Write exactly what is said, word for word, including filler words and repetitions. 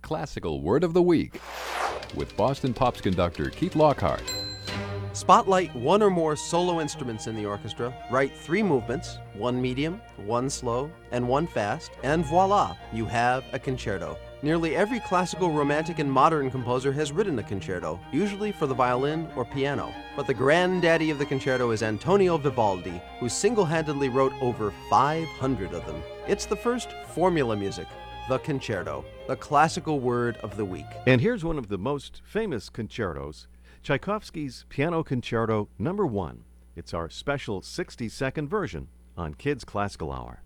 Classical Word of the Week with Boston Pops conductor Keith Lockhart. Spotlight one or more solo instruments in the orchestra, write three movements, one medium, one slow, and one fast, and voila, you have a concerto. Nearly every classical, romantic, and modern composer has written a concerto, usually for the violin or piano. But the granddaddy of the concerto is Antonio Vivaldi, who single-handedly wrote over five hundred of them. It's the first formula music, the concerto, the classical word of the week. And here's one of the most famous concertos, Tchaikovsky's Piano Concerto Number One. It's our special sixty-second version on Kids Classical Hour.